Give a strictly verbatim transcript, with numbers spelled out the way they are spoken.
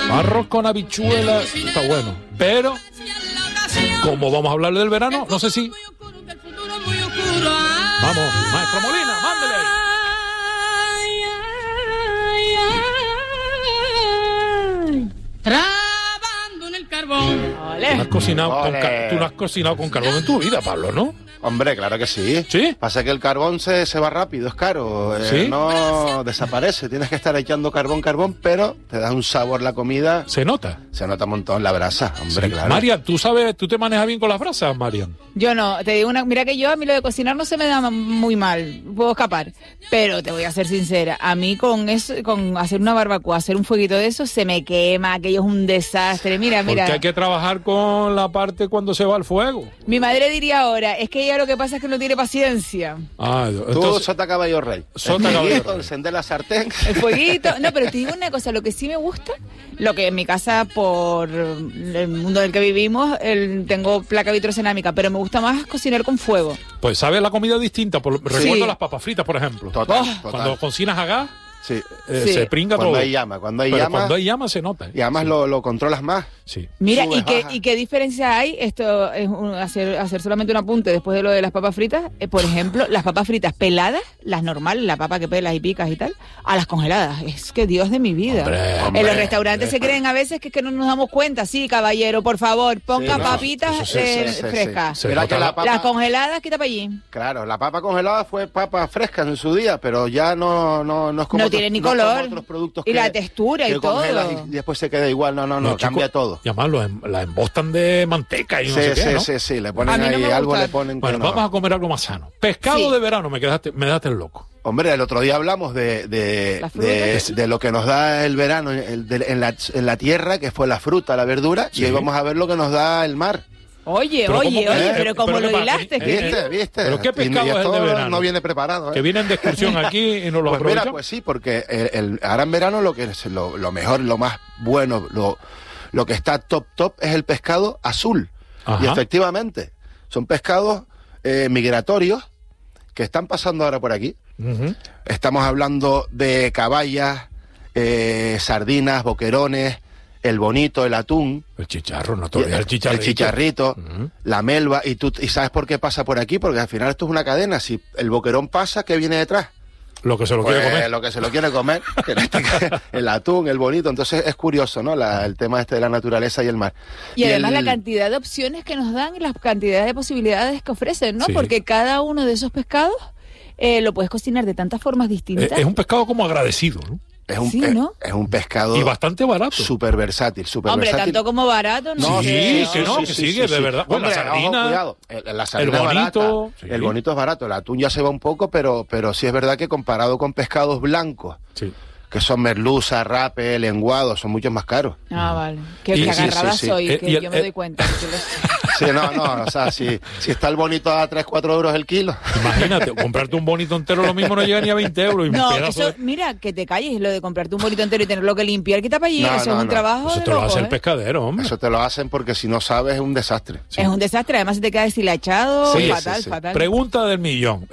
Arroz con habichuela está bueno, pero como vamos a hablar del verano, no sé si... Vamos, maestro Molina, mándele ahí. Trabando en el carbón. Tú no has cocinado con, ca- tú no has cocinado con carbón en tu vida, Pablo, ¿no? Hombre, claro que sí. ¿Sí? Pasa que el carbón se, se va rápido, es caro. Eh, ¿Sí? No desaparece. Tienes que estar echando carbón, carbón, pero te da un sabor la comida. Se nota. Se nota un montón la brasa, hombre, Sí. claro. Marian, ¿tú sabes, tú te manejas bien con las brasas, Marian? Yo no, te digo una, mira que yo a mí lo de cocinar no se me da muy mal, puedo escapar, pero te voy a ser sincera, a mí con eso, con hacer una barbacoa, hacer un fueguito de eso, se me quema, aquello es un desastre, mira, mira. Porque hay que trabajar con la parte cuando se va al fuego. Mi madre diría ahora, es que ella lo que pasa es que no tiene paciencia. Ah, Tú, entonces, sota caballo rey. Sota El caballo fueguito, rey. encender la sartén. El fueguito, no, pero te digo una cosa, lo que sí me gusta, lo que en mi casa, por el mundo en el que vivimos, el, tengo placa vitrocerámica, pero me gusta más cocinar con fuego. pues sabes la comida distinta. Por, recuerdo las papas fritas, por ejemplo. Total, Oh. total. Cuando cocinas a gas, Sí. eh, Sí. se pringa Cuando todo. hay llama, cuando hay Pero llama. cuando hay llama se nota. ¿eh? Y además Sí. lo, lo controlas más. Sí. Mira, Subes, ¿y qué, bajas. ¿y qué diferencia hay? Esto es un- hacer, hacer solamente un apunte después de lo de las papas fritas. Eh, por ejemplo, las papas fritas peladas, las normales, la papa que pelas y picas y tal, a las congeladas. Es que Dios de mi vida. Hombre, hombre, en los restaurantes hombre. se creen a veces que, es que no nos damos cuenta. Sí, caballero, por favor, ponga Sí, no, papitas eso sí, eh, sí, sí, sí. frescas. Se Mira nota que la- la papa, Las congeladas, quita para allí. claro, la papa congelada fue papa fresca en su día, pero ya no, no, no es como No otros- tiene ni no es como color. otros productos Y que- la textura y que todo. congelas y después se queda igual. No, no, no, No, cambia chico, todo. Y además lo em- la embostan de manteca y no Sí, sé qué, sí, ¿no? sí, sí, le A ponen mí no ahí me algo, gusta. le ponen que Bueno, no. vamos a comer algo más sano. Pescado Sí. de verano, me quedaste, me dejaste loco. Hombre, el otro día hablamos de, de, ¿La fruta? de, de lo que nos da el verano el- de- en, la, en la tierra, que fue la fruta, la verdura, Sí. y hoy vamos a ver lo que nos da el mar. Oye, Pero oye, ¿cómo que- oye, eh, pero como pero lo qué pasa? hilaste. Eh, que- eh, ¿Viste? ¿Viste? ¿Pero qué Y- pescado y es el esto de verano? no viene preparado, ¿eh? Que vienen de excursión aquí y nos lo Pues mira, aprovechan. pues sí, porque el, el- ahora en verano lo que es lo, lo mejor, lo más bueno, lo, lo que está top top es el pescado azul. Ajá. Y efectivamente, son pescados eh, migratorios que están pasando ahora por aquí. Ujú. Estamos hablando de caballas, eh, sardinas, boquerones, el bonito, el atún, El chicharro, no y todavía el chicharrito. chicharrito, Ujú. la melva. Y tú y sabes por qué pasa por aquí, porque al final esto es una cadena. Si el boquerón pasa, ¿qué viene detrás? Lo que se lo Pues, quiere comer. lo que se lo quiere comer, que en este caso, el atún, el bonito. Entonces es curioso, ¿no? La- el tema este de la naturaleza y el mar. Y además el- la cantidad de opciones que nos dan y las cantidades de posibilidades que ofrecen, ¿no? Sí. Porque cada uno de esos pescados eh, lo puedes cocinar de tantas formas Eh, distintas. es un pescado como agradecido, ¿no? Es un, Sí, es- ¿no? es un pescado Y bastante barato. súper versátil, súper Hombre, versátil. tanto como barato, no Sí, sé. que no, que sigue, de verdad. Bueno, Hombre, la sardina, ojo, cuidado. El, la sardina el es barata, bonito, sí. el bonito es barato, el atún ya se va un poco, pero, pero sí es verdad que comparado con pescados blancos, Sí. que son merluza, rape, lenguado, son muchos más caros. Ah, vale. Qué, Y- qué sí, agarrada sí, sí. soy, Eh, que y el- yo me eh, doy cuenta. que lo sé. Sí, no, no, o sea, si, si está el bonito a tres, cuatro euros el kilo. Imagínate, comprarte un bonito entero lo mismo no llega ni a veinte euros. Y un No, pedazo eso, de- mira, que te calles, lo de comprarte un bonito entero y tenerlo que limpiar, quita para allí, No, eso no, es un no. trabajo Eso de te lo locos, hace el ¿eh? pescadero, hombre. Eso te lo hacen porque si no sabes es un desastre. Sí. Es un desastre, además se te queda deshilachado, Sí, sí, fatal, sí. fatal. Pregunta del millón.